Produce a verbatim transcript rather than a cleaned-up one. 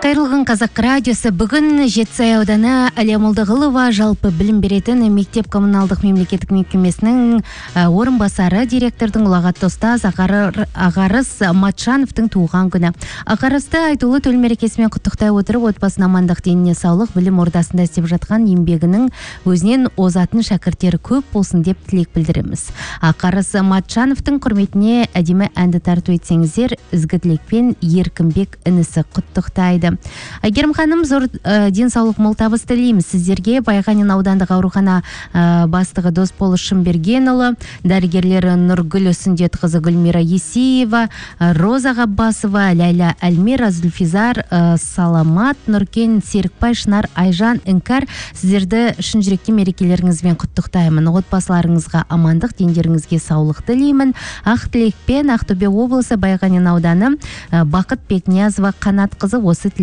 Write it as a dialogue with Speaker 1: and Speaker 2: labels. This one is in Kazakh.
Speaker 1: Кайрылган Казак радиосы бүгін Жетісай ауданы Әлия Молдағылова жалпы білім беретін мектеп коммуналдық мемлекеттік мекемесінің орынбасары директордың ұлағатты ұстаз Ағарыс Матшановтың туған күні. Ағарысты айтулы төл мерекесімен құттықтай отырып, отбасына амандық, деніне саулық, білім ордасында істеп жатқан еңбегінің өзінен озатын шәкірттері көп болсын деп тілек білдіреміз. Ағарыс Матшановтың құрметіне әдемі әнді тарту етсеңіздер, ізгі тілекпен Еркінбек інісі құттықтайды. Айгерім ханым, зор ә, денсаулық мол табыс тілейміз сіздерге. Байғанин аудандық аурухана ә, бастығы Досбол Шымбергенұлы, дәрігерлері Нұргүл Сүндет қызы Гүлмира Есеева, Роза Ғаббасова, Ләйла Әлмира, Зүлфизар, ә, Саламат, Нұркен, Серікбай, Шынар, Айжан, Інкар, сіздерді шын жүректе мерекелеріңізбен құттықтаймын. Отбасыларыңызға амандық, дендеріңізге саулық тілеймін. Ақ тілекпен Ақтөбе облысы Байғанин ауданы ә, Бақыт Бекниязова Қанат қызы осы тілек